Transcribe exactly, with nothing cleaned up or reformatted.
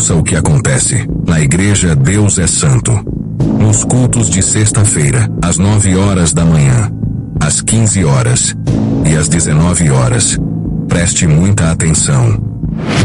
Ouça o que acontece na Igreja Deus é Santo. Nos cultos de sexta-feira, às nove horas da manhã, às quinze horas e às dezenove horas. Preste muita atenção.